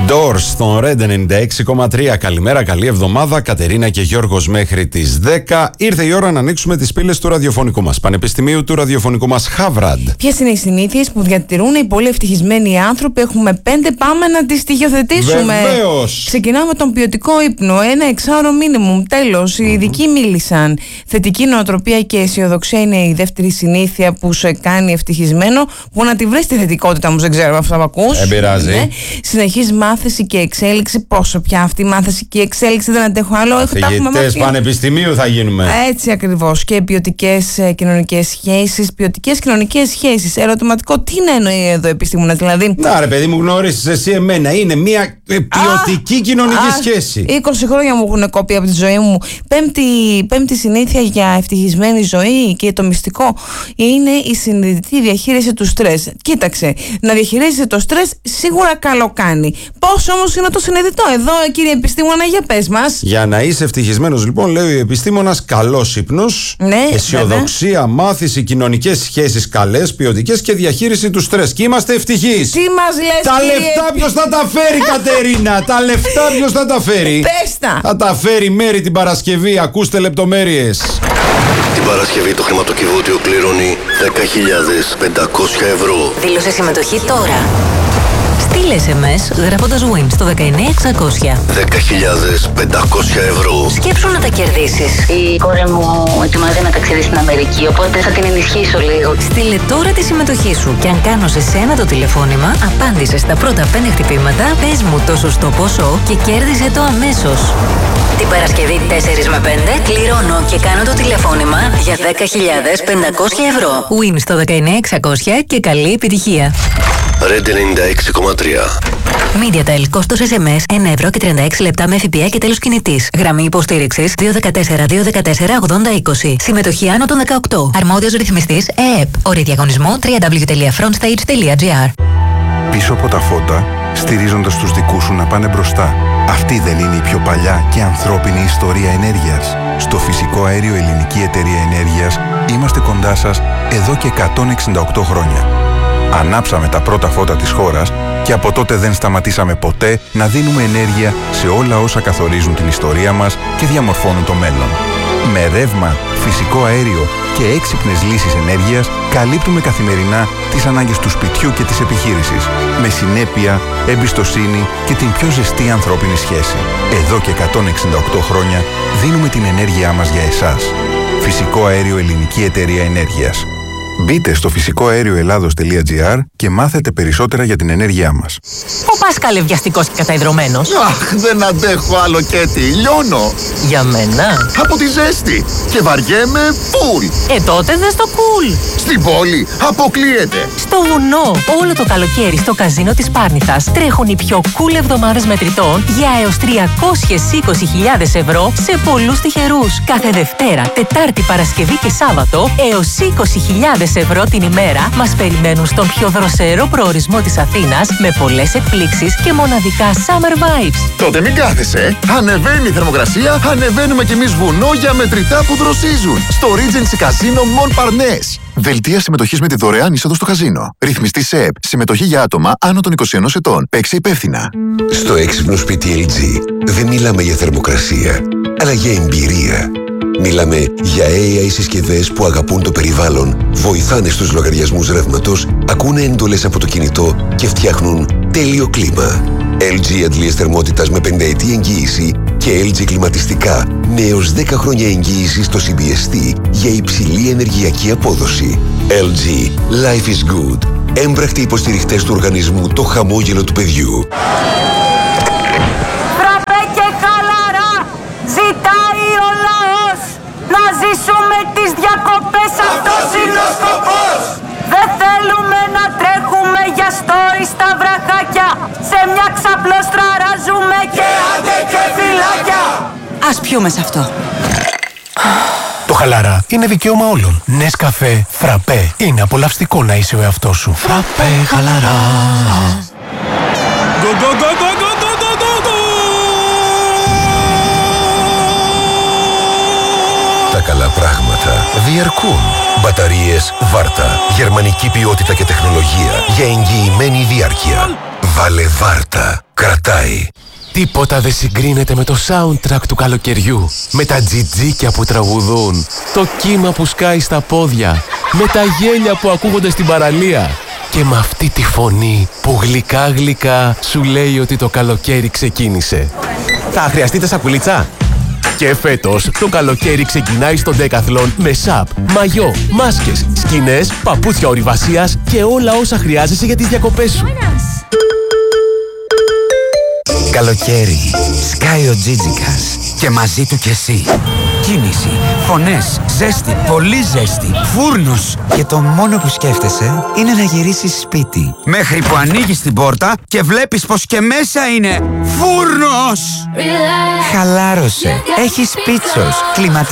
Doors στον Red 96,3. Καλημέρα, καλή εβδομάδα. Κατερίνα και Γιώργος μέχρι τις 10. Ήρθε η ώρα να ανοίξουμε τις πύλες του ραδιοφωνικού μας Πανεπιστημίου, του ραδιοφωνικού μας Χαβραντ. Ποιες είναι οι συνήθειες που διατηρούν οι πολύ ευτυχισμένοι άνθρωποι? Έχουμε 5, πάμε να τις στοιχειοθετήσουμε. Βεβαίως. Ξεκινάμε με τον ποιοτικό ύπνο. 1 εξάωρο μίνιμουμ. Τέλος. Οι ειδικοί μίλησαν. Θετική νοοτροπία και αισιοδοξία είναι η δεύτερη συνήθεια που σε κάνει ευτυχισμένο. Που να τη βρει τη θετικότητα όμως, δεν ξέρω αυτά που ακούς. Δεν πειράζει. Ναι. Συνεχής μάθηση και εξέλιξη. Πόσο πια αυτή η μάθηση και η εξέλιξη, δεν αντέχω άλλο. Φοιτητές πανεπιστημίου θα γίνουμε. Έτσι ακριβώς. Και ποιοτικές κοινωνικές σχέσεις. Ποιοτικές κοινωνικές σχέσεις. Ερωτηματικό, τι να εννοεί εδώ επιστήμονας, δηλαδή? Να ρε παιδί μου, γνωρίζεις εσύ εμένα. Είναι μια ποιοτική κοινωνική σχέση. 20 χρόνια μου έχουν κόπει από τη ζωή μου. Πέμπτη συνήθεια για ευτυχισμένη ζωή και το μυστικό είναι η συνειδητή διαχείριση του στρες. Κοίταξε, να διαχειρίζεσαι το στρες σίγουρα καλό κάνει. Πώς όμως είναι το συνειδητό? Εδώ, κύριε επιστήμονα, για πες μας. Για να είσαι ευτυχισμένος, λοιπόν, λέει ο επιστήμονας, καλός ύπνος, αισιοδοξία, μάθηση, κοινωνικές σχέσεις καλές, ποιοτικές και διαχείριση του στρες. Και είμαστε ευτυχείς. Τι μας λες, Τα λεφτά ποιος θα τα φέρει, Κατερίνα? Τα λεφτά ποιος θα τα φέρει? Πες τα. Θα τα φέρει Μέρη την Παρασκευή. Ακούστε λεπτομέρειες. Την Παρασκευή το χρηματοκιβώτιο κληρώνει 10.500 ευρώ. Δήλωσε συμμετοχή τώρα. Στείλε SMS γράφοντας WIN στο 19600. 10.500 ευρώ. Σκέψου να τα κερδίσεις. Η κόρη μου ετοιμάζει να ταξιδίσει στην Αμερική, οπότε θα την ενισχύσω λίγο. Στείλε τώρα τη συμμετοχή σου και αν κάνω σε σένα το τηλεφώνημα, απάντησε στα πρώτα 5 χτυπήματα, πες μου το σωστό ποσό και κέρδισε το αμέσως. Την Παρασκευή 4 με 5 κληρώνω και κάνω το τηλεφώνημα για 10.500 ευρώ. WIN στο 19600 και καλή επιτυχία. Red 96,3. MediaTel, κόστος SMS 1 ευρώ και 36 λεπτά με ΦΠΑ και τέλος κινητής. Γραμμή υποστήριξης 214-214-8020. Συμμετοχή άνω των 18. Αρμόδιος ρυθμιστής ΕΕΠ. Όροι διαγωνισμού www.frontstage.gr. Πίσω από τα φώτα, στηρίζοντας τους δικούς σου να πάνε μπροστά. Αυτή δεν είναι η πιο παλιά και ανθρώπινη ιστορία ενέργειας? Στο Φυσικό Αέριο Ελληνική Εταιρεία Ενέργειας είμαστε κοντά σας εδώ και 168 χρόνια. Ανάψαμε τα πρώτα φώτα της χώρας και από τότε δεν σταματήσαμε ποτέ να δίνουμε ενέργεια σε όλα όσα καθορίζουν την ιστορία μας και διαμορφώνουν το μέλλον. Με ρεύμα, φυσικό αέριο και έξυπνες λύσεις ενέργειας καλύπτουμε καθημερινά τις ανάγκες του σπιτιού και της επιχείρησης, με συνέπεια, εμπιστοσύνη και την πιο ζεστή ανθρώπινη σχέση. Εδώ και 168 χρόνια δίνουμε την ενέργειά μας για εσάς. Φυσικό Αέριο Ελληνική Εταιρεία Ενέργειας. Μπείτε στο φυσικοαέρioελλάδος.gr και μάθετε περισσότερα για την ενέργειά μας. Ο Πάσκαλε βιαστικός και καταϊδρωμένος. Αχ, δεν αντέχω άλλο Κέτι, λιώνω. Για μένα. Από τη ζέστη και βαριέμαι φουλ. Τότε δες το κουλ. Στην πόλη αποκλείεται. Στο βουνό, όλο το καλοκαίρι στο καζίνο της Πάρνηθας τρέχουν οι πιο cool εβδομάδες μετρητών για έως 320.000 ευρώ σε πολλούς τυχερούς. Κάθε Δευτέρα, Τετάρτη, Παρασκευή και Σάββατο έως 20.000 ευρώ την ημέρα μας περιμένουν στον πιο δροσερό προορισμό της Αθήνας με πολλές εκπλήξεις και μοναδικά summer vibes. Τότε μην κάθεσαι. Ανεβαίνει η θερμοκρασία, ανεβαίνουμε κι εμείς βουνό για μετρητά που δροσίζουν. Στο Regency Casino Montparnasse. Δελτία συμμετοχής με τη δωρεάν είσοδο στο καζίνο. Ρυθμιστή ΣΕΕΠ. Συμμετοχή για άτομα άνω των 21 ετών. Παίξε υπεύθυνα. Στο έξυπνο σπίτι LG δεν μιλάμε για θερμοκρασία, αλλά για εμπειρία. Μιλάμε για AI συσκευές που αγαπούν το περιβάλλον, βοηθάνε στους λογαριασμούς ρεύματος, ακούνε εντολές από το κινητό και φτιάχνουν τέλειο κλίμα. LG αντλίες θερμότητας με 5ετή εγγύηση και LG κλιματιστικά με έως 10 χρόνια εγγύηση στο CBST για υψηλή ενεργειακή απόδοση. LG. Life is good. Έμπρακτοι υποστηριχτές του οργανισμού Το Χαμόγελο του Παιδιού. Φραπέ και χαλαρά ζητάει ο λαός. Να ζήσουμε τις διακοπές, αυτός είναι ο σκοπός. Δεν θέλουμε να τρέχουμε για story στα βραχάκια. Σε μια ξαπλώστρα ράζουμε και άντε και φυλάκια. Ας πιούμε σε αυτό. Το χαλαρά είναι δικαίωμα όλων. Νεσκαφέ, φραπέ. Είναι απολαυστικό να είσαι ο εαυτός σου. Φραπέ, χαλαρά. Τα καλά πράγματα διαρκούν. Μπαταρίες Βάρτα. Γερμανική ποιότητα και τεχνολογία για εγγυημένη διάρκεια. Βάλε Βάρτα. κρατάει. Τίποτα δεν συγκρίνεται με το soundtrack του καλοκαιριού. Με τα τζιτζίκια που τραγουδούν, το κύμα που σκάει στα πόδια, με τα γέλια που ακούγονται στην παραλία και με αυτή τη φωνή που γλυκά γλυκά σου λέει ότι το καλοκαίρι ξεκίνησε. Θα χρειαστείτε σακουλίτσα? Και φέτος το καλοκαίρι ξεκινάει στο Decathlon με σαπ, μαγιό, μάσκες, σκηνές, παπούτσια ορειβασίας και όλα όσα χρειάζεσαι για τις διακοπές σου. Καλοκαίρι, σκάει ο Τζίτζικας και μαζί του κι εσύ. Κίνηση, φωνές, ζέστη, πολύ ζέστη, φούρνος. Και το μόνο που σκέφτεσαι είναι να γυρίσεις σπίτι. Μέχρι που ανοίγεις την πόρτα και βλέπεις πως και μέσα είναι φούρνος. Χαλάρωσε, έχεις πίτσος,